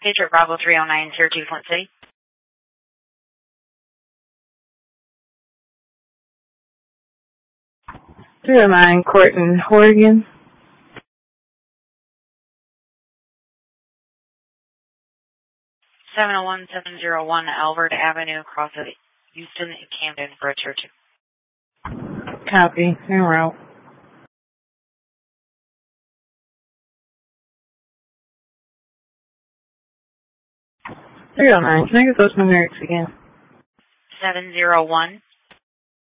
Patriot Bravo 309, Tier 2, Flint City. 309, Courtney, Horgan. 701-701 Albert Avenue, across of Houston and Camden for a Tier 2. Copy. En route. 309, can I get those numerics again? 701